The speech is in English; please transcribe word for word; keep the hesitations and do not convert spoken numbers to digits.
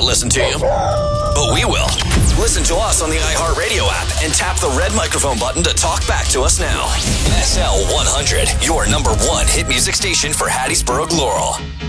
listen to you, but we will. Listen to us on the iHeartRadio app and tap the red microphone button to talk back to us now. S L one hundred, your number one hit music station for Hattiesburg, Laurel.